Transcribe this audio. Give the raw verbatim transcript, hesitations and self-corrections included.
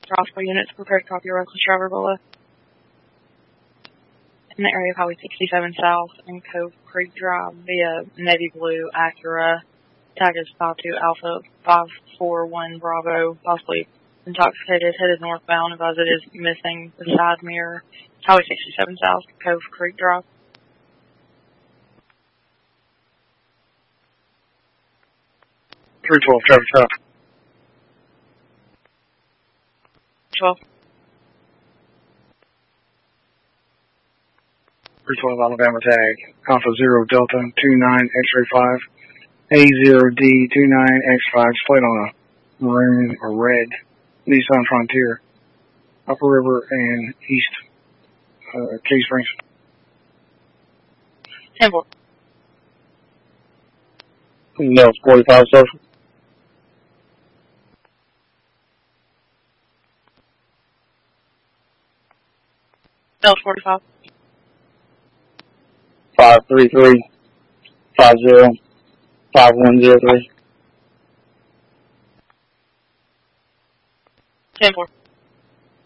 Roswell units, prepare to copy your reckless driver below. In the area of Highway sixty-seven South and Cove Creek Drive via Navy Blue Acura. Tag is five two Alpha five four one Bravo, possibly intoxicated, headed northbound, as it is missing the side mirror. Highway sixty-seven South, Cove Creek Drive. three twelve, traffic stop. twelve. three twelve Alabama tag, Alpha zero Delta two nine X-ray five, A zero D two nine X five, split on a maroon or red Nissan Frontier, Upper River and East uh, Cave Springs. ten four. No, forty-five social. L forty-five. five three three, five zero, five one zero three. ten four.